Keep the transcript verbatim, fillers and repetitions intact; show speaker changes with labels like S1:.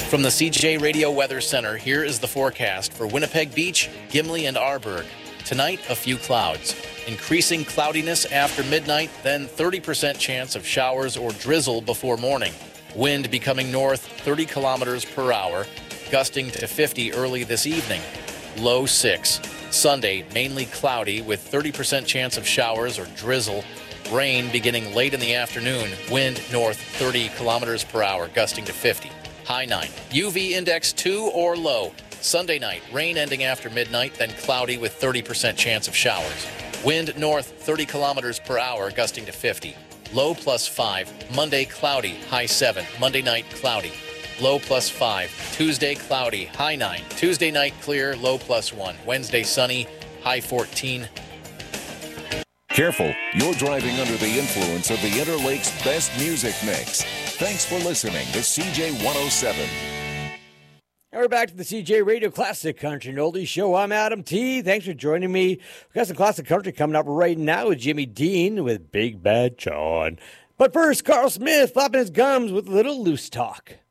S1: From the C J Radio Weather Center, here is the forecast for Winnipeg Beach, Gimli, and Arborg. Tonight, a few clouds. Increasing cloudiness after midnight, then thirty percent chance of showers or drizzle before morning. Wind becoming north thirty kilometers per hour, gusting to fifty early this evening. Low six. Sunday, mainly cloudy with thirty percent chance of showers or drizzle. Rain beginning late in the afternoon. Wind north thirty kilometers per hour, gusting to fifty. High nine. U V index two or low. Sunday night, rain ending after midnight, then cloudy with thirty percent chance of showers. Wind north thirty kilometers per hour, gusting to fifty. Low plus five. Monday cloudy, high seven. Monday night cloudy. Low plus five. Tuesday cloudy, high nine. Tuesday night clear, low plus one. Wednesday sunny, high fourteen.
S2: Careful, you're driving under the influence of the Interlake's best music mix. Thanks for listening to C J one oh seven.
S3: And we're back to the C J Radio Classic Country and Oldies Show. I'm Adam T. Thanks for joining me. We've got some classic country coming up right now with Jimmy Dean with Big Bad John. But first, Carl Smith flapping his gums with a little loose talk.